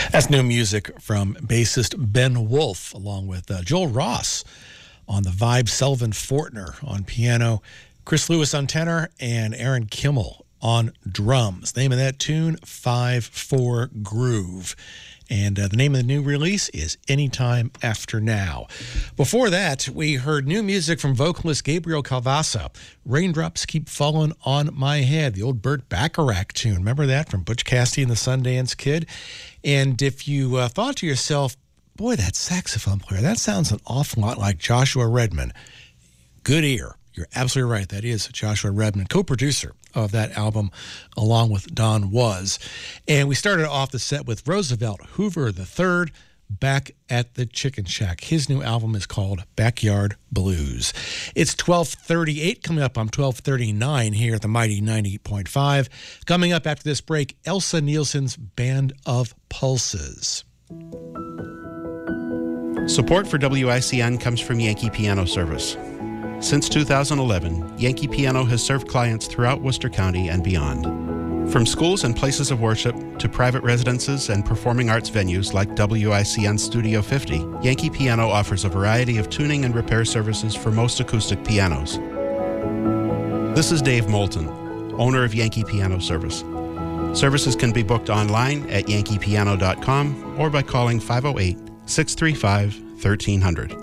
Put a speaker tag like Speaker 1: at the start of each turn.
Speaker 1: That's new music from bassist Ben Wolf, along with Joel Ross on the vibe, Selvin Fortner on piano, Chris Lewis on tenor, and Aaron Kimmel on drums. The name of that tune, 5/4 Groove. And the name of the new release is Anytime After Now. Before that, we heard new music from vocalist Gabriel Calvasa. Raindrops Keep Falling on My Head, the old Burt Bacharach tune. Remember that from Butch Cassidy and the Sundance Kid? And if you thought to yourself, boy, that saxophone player, that sounds an awful lot like Joshua Redman. Good ear. You're absolutely right. That is Joshua Redman, co-producer of that album, along with Don Was. And we started off the set with Roosevelt Hoover III, Back at the Chicken Shack. His new album is called Backyard Blues. It's 12:38, coming up on 12:39 here at the Mighty 90.5. Coming up after this break, Elsa Nielsen's Band of Pulses.
Speaker 2: Support for WICN comes from Yankee Piano Service. Since 2011, Yankee Piano has served clients throughout Worcester County and beyond. From schools and places of worship to private residences and performing arts venues like WICN Studio 50, Yankee Piano offers a variety of tuning and repair services for most acoustic pianos. This is Dave Moulton, owner of Yankee Piano Service. Services can be booked online at yankeepiano.com or by calling 508-635-1300.